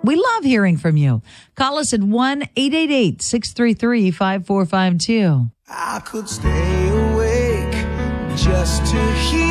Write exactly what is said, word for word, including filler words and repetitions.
We love hearing from you. Call us at one eight eight eight, six three three, five four five two. I could stay awake just to hear